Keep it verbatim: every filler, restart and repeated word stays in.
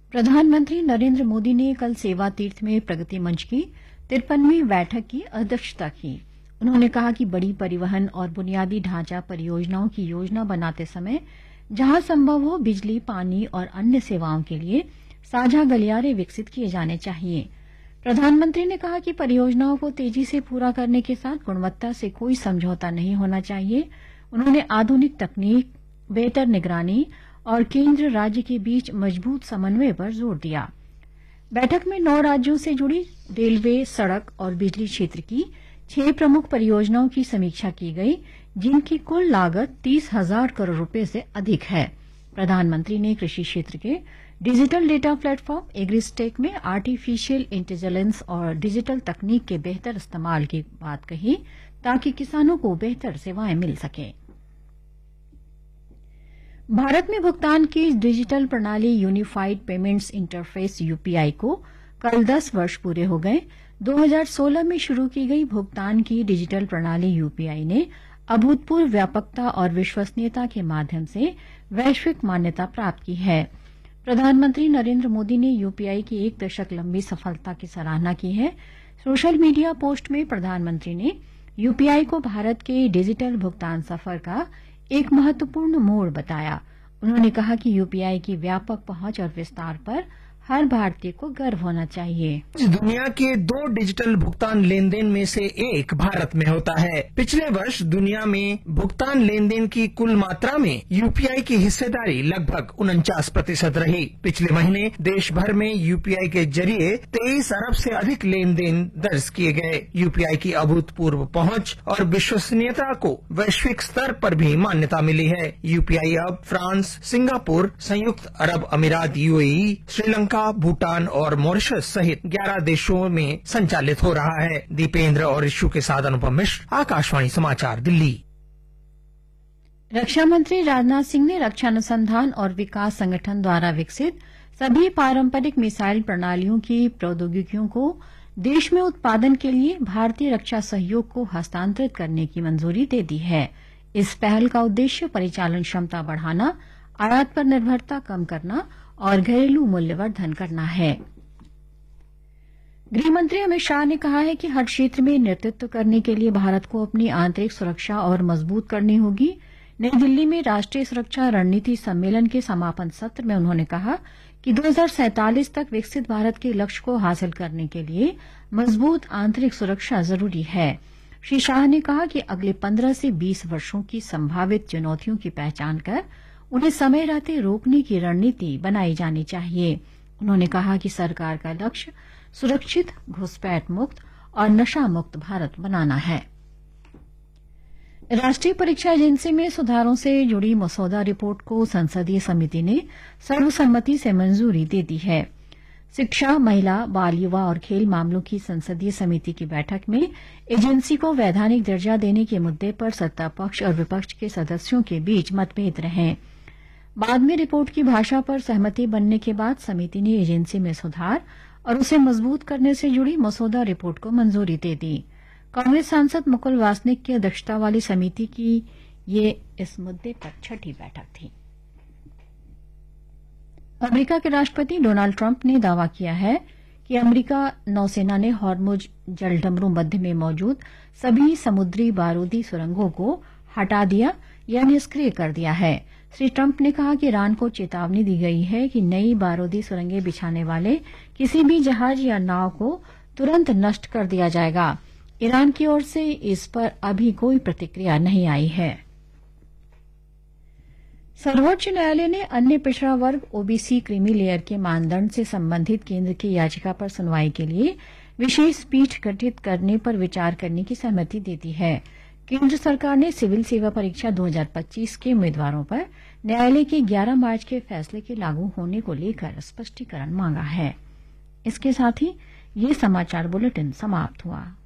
प्रधानमंत्री नरेंद्र मोदी ने कल सेवा तीर्थ में प्रगति मंच की तिरपनवीं बैठक की अध्यक्षता की। उन्होंने कहा कि बड़ी परिवहन और बुनियादी ढांचा परियोजनाओं की योजना बनाते समय जहां संभव हो बिजली, पानी और अन्य सेवाओं के लिए साझा गलियारे विकसित किए जाने चाहिए। प्रधानमंत्री ने कहा कि परियोजनाओं को तेजी से पूरा करने के साथ गुणवत्ता से कोई समझौता नहीं होना चाहिए। उन्होंने आधुनिक तकनीक, बेहतर निगरानी और केंद्र राज्य के बीच मजबूत समन्वय पर जोर दिया। बैठक में नौ राज्यों से जुड़ी रेलवे, सड़क और बिजली क्षेत्र की छह प्रमुख परियोजनाओं की समीक्षा की गई, जिनकी कुल लागत तीस हजार करोड़ रुपए से अधिक है। प्रधानमंत्री ने कृषि क्षेत्र के डिजिटल डेटा प्लेटफॉर्म एग्रीस्टेक में आर्टिफिशियल इंटेलिजेंस और डिजिटल तकनीक के बेहतर इस्तेमाल की बात कही, ताकि किसानों को बेहतर सेवाएं मिल सकें। भारत में भुगतान की डिजिटल प्रणाली यूनिफाइड पेमेंट्स इंटरफेस यूपीआई को कल दस वर्ष पूरे हो गए। दो हज़ार सोलह में शुरू की गई भुगतान की डिजिटल प्रणाली यूपीआई ने अभूतपूर्व व्यापकता और विश्वसनीयता के माध्यम से वैश्विक मान्यता प्राप्त की है। प्रधानमंत्री नरेंद्र मोदी ने यूपीआई की एक दशक लंबी सफलता की सराहना की है। सोशल मीडिया पोस्ट में प्रधानमंत्री ने यूपीआई को भारत के डिजिटल भुगतान सफर का एक महत्वपूर्ण मोड़ बताया। उन्होंने कहा कि यूपीआई की व्यापक पहुंच और विस्तार पर हर भारतीय को गर्व होना चाहिए। दुनिया के दो डिजिटल भुगतान लेन देन में से एक भारत में होता है। पिछले वर्ष दुनिया में भुगतान लेन देन की कुल मात्रा में यूपीआई की हिस्सेदारी लगभग उनचास प्रतिशत रही। पिछले महीने देश भर में यूपीआई के जरिए तेईस अरब से अधिक लेन देन दर्ज किए गए। यूपीआई की अभूतपूर्व पहुंच और विश्वसनीयता को वैश्विक स्तर पर भी मान्यता मिली है। यूपीआई अब फ्रांस, सिंगापुर, संयुक्त अरब अमीरात यूएई, श्रीलंका, भूटान और मॉरिशस सहित ग्यारह देशों में संचालित हो रहा है। दीपेंद्र और इशू के साथ अनुपम मिश्र, आकाशवाणी समाचार, दिल्ली। रक्षा मंत्री राजनाथ सिंह ने रक्षा अनुसंधान और विकास संगठन द्वारा विकसित सभी पारंपरिक मिसाइल प्रणालियों की प्रौद्योगिकियों को देश में उत्पादन के लिए भारतीय रक्षा सहयोग को हस्तांतरित करने की मंजूरी दे दी है। इस पहल का उद्देश्य परिचालन क्षमता बढ़ाना, आयात पर निर्भरता कम करना और घरेलू मूल्यवर्धन करना है। गृहमंत्री अमित शाह ने कहा है कि हर क्षेत्र में नेतृत्व करने के लिए भारत को अपनी आंतरिक सुरक्षा और मजबूत करनी होगी। नई दिल्ली में राष्ट्रीय सुरक्षा रणनीति सम्मेलन के समापन सत्र में उन्होंने कहा कि दो हज़ार सैंतालीस तक विकसित भारत के लक्ष्य को हासिल करने के लिए मजबूत आंतरिक सुरक्षा जरूरी है। श्री शाह ने कहा कि अगले पंद्रह से बीस वर्षों की संभावित चुनौतियों की पहचान कर उन्हें समय रहते रोकने की रणनीति बनाई जानी चाहिए। उन्होंने कहा कि सरकार का लक्ष्य सुरक्षित, घुसपैठ मुक्त और नशा मुक्त भारत बनाना है। राष्ट्रीय परीक्षा एजेंसी में सुधारों से जुड़ी मसौदा रिपोर्ट को संसदीय समिति ने सर्वसम्मति से मंजूरी दे दी है। शिक्षा, महिला, बाल, युवा और खेल मामलों की संसदीय समिति की बैठक में एजेंसी को वैधानिक दर्जा देने के मुद्दे पर सत्ता पक्ष और विपक्ष के सदस्यों के बीच मतभेद रहे। बाद में रिपोर्ट की भाषा पर सहमति बनने के बाद समिति ने एजेंसी में सुधार और उसे मजबूत करने से जुड़ी मसौदा रिपोर्ट को मंजूरी दे दी। कांग्रेस सांसद मुकुल वासनिक की अध्यक्षता वाली समिति की ये इस मुद्दे पर छठी बैठक थी। अमेरिका के राष्ट्रपति डोनाल्ड ट्रंप ने दावा किया है कि अमेरिका नौसेना ने हॉर्मुज जलडमरू मध्य में मौजूद सभी समुद्री बारूदी सुरंगों को हटा दिया या निष्क्रिय कर दिया है। श्री ट्रंप ने कहा कि ईरान को चेतावनी दी गई है कि नई बारूदी सुरंगें बिछाने वाले किसी भी जहाज या नाव को तुरंत नष्ट कर दिया जाएगा। ईरान की ओर से इस पर अभी कोई प्रतिक्रिया नहीं आई है। सर्वोच्च न्यायालय ने अन्य पिछड़ा वर्ग ओबीसी क्रीमी लेयर के मानदंड से संबंधित केंद्र की याचिका पर सुनवाई के लिए विशेष पीठ गठित करने पर विचार करने की सहमति दे दी है। केंद्र सरकार ने सिविल सेवा परीक्षा दो हज़ार पच्चीस के उम्मीदवारों पर न्यायालय के ग्यारह मार्च के फैसले के लागू होने को लेकर स्पष्टीकरण मांगा है। इसके साथ ही ये समाचार बुलेटिन समाप्त हुआ।